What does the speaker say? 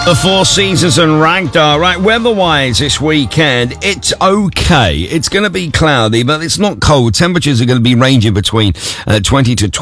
The Four Seasons and Ragdoll. Right, weather-wise this weekend, it's okay. It's going to be cloudy, but it's not cold. Temperatures are going to be ranging between 20 to